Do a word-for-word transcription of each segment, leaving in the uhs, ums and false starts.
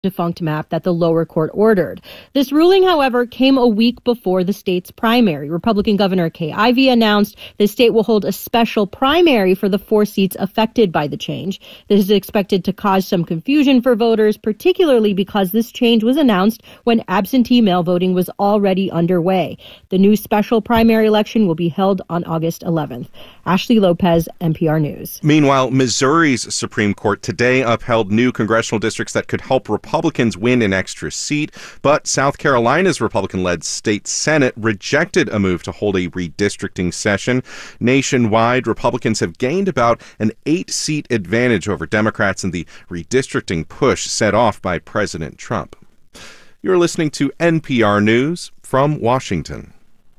defunct map that the lower court ordered. This ruling, however, came a week before the state's primary. Republican Governor Kay Ivey announced the state will hold a special primary for the four seats affected by the change. This is expected to cause some confusion for voters, particularly because this change was announced when absentee mail voting was already underway. The new special primary election will be held on August eleventh. Ashley Lopez, N P R News. Meanwhile, Missouri's Supreme Court today upheld new congressional districts that could help Republicans win an extra seat, but South Carolina's Republican-led state Senate rejected a move to hold a redistricting session. Nationwide, Republicans have gained about an eight-seat advantage over Democrats in the redistricting push set off by President Trump. You're listening to N P R News from Washington.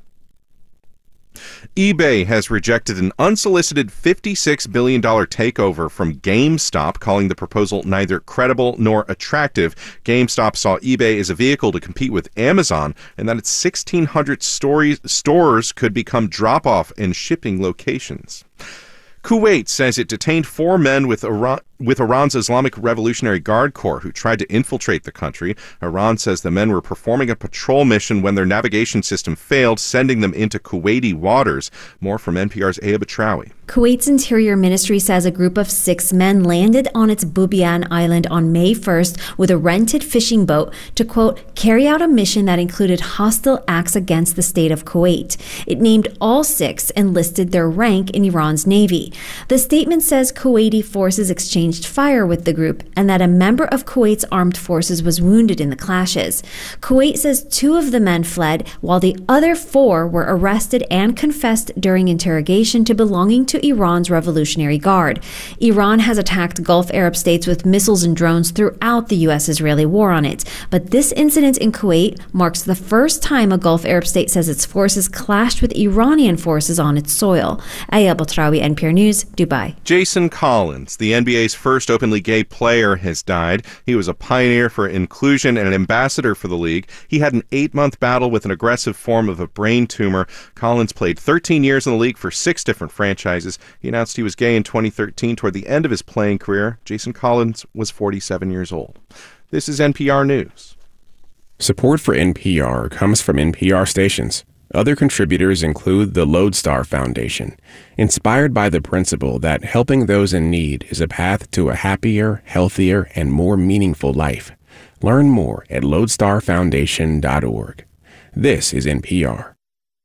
eBay has rejected an unsolicited fifty-six billion dollars takeover from GameStop, calling the proposal neither credible nor attractive. GameStop saw eBay as a vehicle to compete with Amazon, and that its sixteen hundred stories, stores could become drop-off and shipping locations. Kuwait says it detained four men with Iran, with Iran's Islamic Revolutionary Guard Corps who tried to infiltrate the country. Iran says the men were performing a patrol mission when their navigation system failed, sending them into Kuwaiti waters. More from N P R's Aya Batrawi. Kuwait's Interior Ministry says a group of six men landed on its Bubiyan Island on May first with a rented fishing boat to, quote, carry out a mission that included hostile acts against the state of Kuwait. It named all six and listed their rank in Iran's navy. The statement says Kuwaiti forces exchanged fire with the group and that a member of Kuwait's armed forces was wounded in the clashes. Kuwait says two of the men fled while the other four were arrested and confessed during interrogation to belonging to Iran's Revolutionary Guard. Iran has attacked Gulf Arab states with missiles and drones throughout the U S-Israeli war on it. But this incident in Kuwait marks the first time a Gulf Arab state says its forces clashed with Iranian forces on its soil. Aya Batrawi, N P R News, Dubai. Jason Collins, the N B A's first openly gay player, has died. He was a pioneer for inclusion and an ambassador for the league. He had an eight-month battle with an aggressive form of a brain tumor. Collins played thirteen years in the league for six different franchises. He announced he was gay in twenty thirteen toward the end of his playing career. Jason Collins was forty-seven years old. This is N P R News. Support for N P R comes from N P R stations. Other contributors include the Lodestar Foundation, inspired by the principle that helping those in need is a path to a happier, healthier, and more meaningful life. Learn more at lodestar foundation dot org. This is N P R.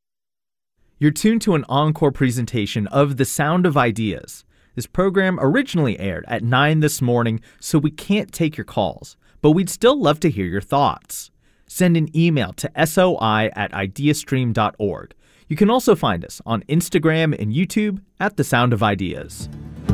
You're tuned to an encore presentation of The Sound of Ideas. This program originally aired at nine this morning, so we can't take your calls, but we'd still love to hear your thoughts. Send an email to soi at ideastream dot org. You can also find us on Instagram and YouTube at The Sound of Ideas.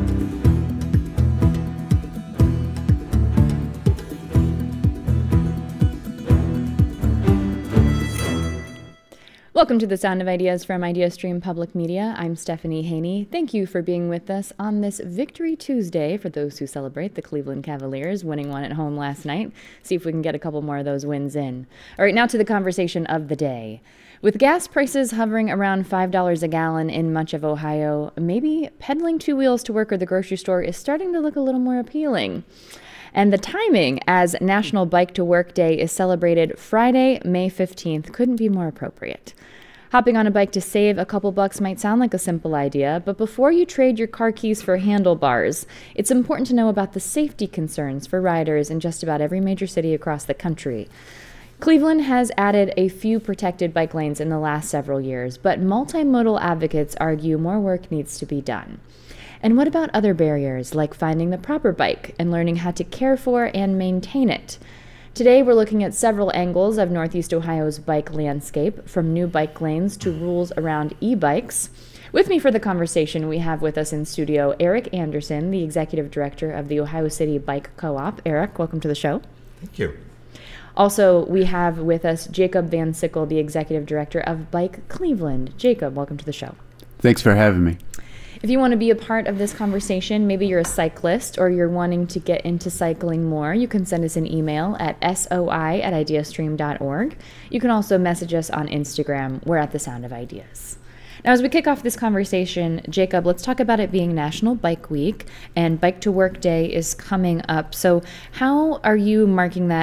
Welcome to The Sound of Ideas from IdeaStream Public Media. I'm Stephanie Haney. Thank you for being with us on this Victory Tuesday for those who celebrate the Cleveland Cavaliers winning one at home last night. See if we can get a couple more of those wins in. All right, now to the conversation of the day. With gas prices hovering around five dollars a gallon in much of Ohio, maybe pedaling two wheels to work or the grocery store is starting to look a little more appealing. And the timing, as National Bike to Work Day is celebrated Friday, May fifteenth, couldn't be more appropriate. Hopping on a bike to save a couple bucks might sound like a simple idea, but before you trade your car keys for handlebars, it's important to know about the safety concerns for riders in just about every major city across the country. Cleveland has added a few protected bike lanes in the last several years, but multimodal advocates argue more work needs to be done. And what about other barriers, like finding the proper bike and learning how to care for and maintain it? Today, we're looking at several angles of Northeast Ohio's bike landscape, from new bike lanes to rules around e-bikes. With me for the conversation, we have with us in studio Eric Anderson, the Executive Director of the Ohio City Bike Co-op. Eric, welcome to the show. Thank you. Also, we have with us Jacob Van Sickle, the Executive Director of Bike Cleveland. Jacob, welcome to the show. Thanks for having me. If you want to be a part of this conversation, maybe you're a cyclist or you're wanting to get into cycling more, you can send us an email at soi at ideastream dot org. You can also message us on Instagram. We're at The Sound of Ideas. Now, as we kick off this conversation, Jacob, let's talk about it being National Bike Week, and Bike to Work Day is coming up. So how are you marking that